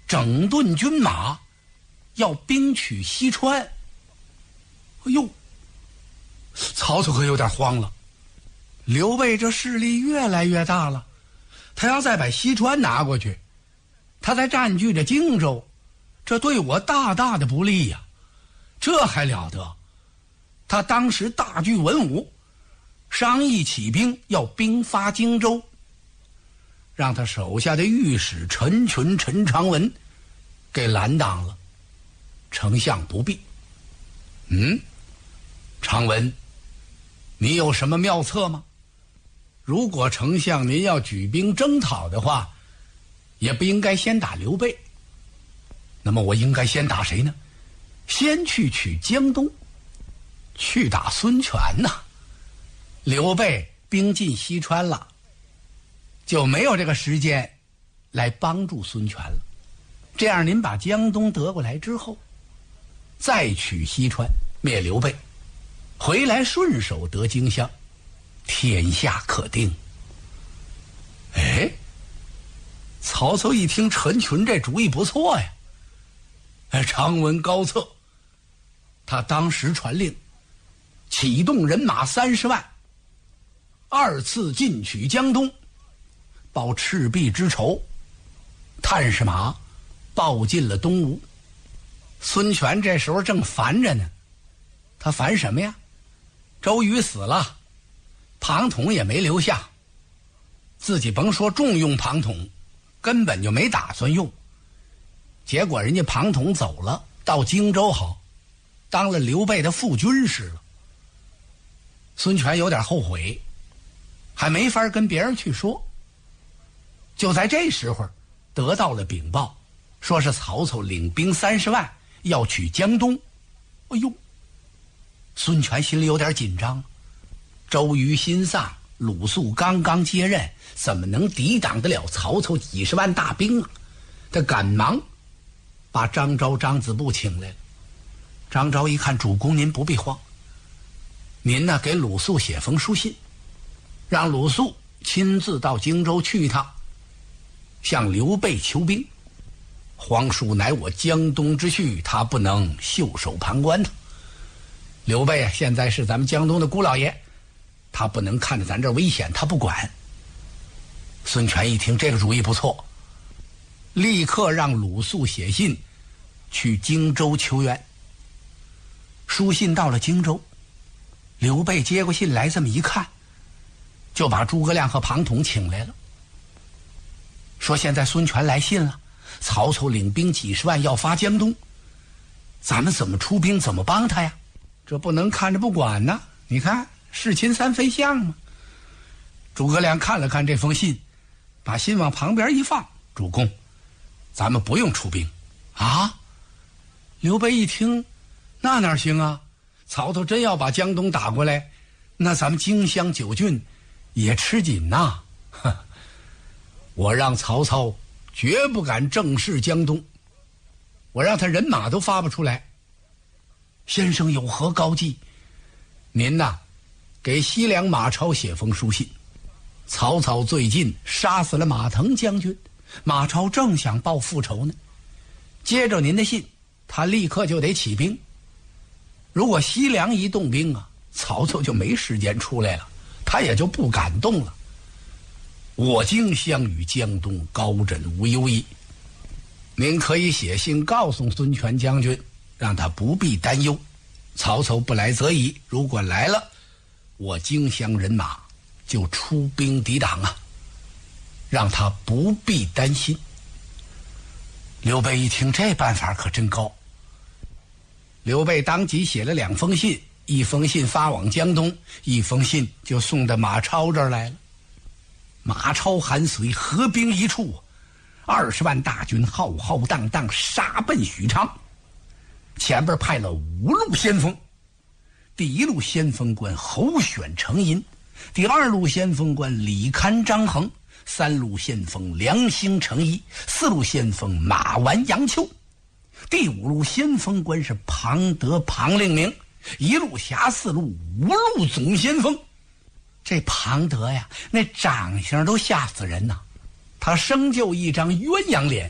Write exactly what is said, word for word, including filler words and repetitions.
整顿军马，要兵取西川。哎呦，曹操可有点慌了。刘备这势力越来越大了，他要再把西川拿过去，他再占据着荆州，这对我大大的不利呀！这还了得？他当时大聚文武，商议起兵，要兵发荆州，让他手下的御史陈群、陈长文给拦挡了。丞相不必。嗯，长文，你有什么妙策吗？如果丞相您要举兵征讨的话，也不应该先打刘备。那么我应该先打谁呢？先去取江东，去打孙权呐。刘备兵进西川了，就没有这个时间来帮助孙权了。这样您把江东得过来之后，再取西川，灭刘备，回来顺手得荆襄，天下可定。哎，曹操一听陈群这主意不错呀，哎，长文高策。他当时传令，启动人马三十万，二次进取江东，报赤壁之仇。探视马报进了东吴。孙权这时候正烦着呢，他烦什么呀？周瑜死了，庞统也没留下，自己甭说重用庞统，根本就没打算用。结果人家庞统走了，到荆州好，当了刘备的副军师了。孙权有点后悔，还没法跟别人去说。就在这时候得到了禀报，说是曹操领兵三十万要取江东。哎呦，孙权心里有点紧张。周瑜心丧，鲁肃刚刚接任，怎么能抵挡得了曹操几十万大兵啊？他赶忙把张昭、张子布请来了。张昭一看，主公您不必慌，您呢给鲁肃写封书信，让鲁肃亲自到荆州去一趟，向刘备求兵。皇叔乃我江东之婿，他不能袖手旁观的。刘备啊，现在是咱们江东的姑老爷，他不能看着咱这危险，他不管。孙权一听这个主意不错，立刻让鲁肃写信去荆州求援。书信到了荆州，刘备接过信来，这么一看，就把诸葛亮和庞统请来了，说现在孙权来信了，曹操领兵几十万要发江东，咱们怎么出兵，怎么帮他呀？这不能看着不管呢，你看是亲三非相嘛。诸葛亮看了看这封信，把信往旁边一放，主公，咱们不用出兵啊。刘备一听，那哪行啊？曹操真要把江东打过来，那咱们荆襄九郡也吃紧呐。我让曹操绝不敢正视江东，我让他人马都发不出来。先生有何高计？您呐，给西凉马超写封书信，曹操最近杀死了马腾将军，马超正想报复仇呢。接着您的信，他立刻就得起兵。如果西凉一动兵啊，曹操就没时间出来了，他也就不敢动了。我荆襄与江东高枕无忧矣。您可以写信告诉孙权将军，让他不必担忧，曹操不来则已，如果来了，我荆襄人马就出兵抵挡啊，让他不必担心。刘备一听这办法可真高，刘备当即写了两封信，一封信发往江东，一封信就送到马超这儿来了。马超韩遂合兵一处，二十万大军浩浩荡荡杀奔许昌。前边派了五路先锋，第一路先锋官侯选、程银，第二路先锋官李堪、张衡，三路先锋梁兴、程颐，四路先锋马完、杨秋，第五路先锋官是庞德、庞令明，一路辖四路，五路总先锋。这庞德呀，那长相都吓死人呐！他生就一张鸳鸯脸，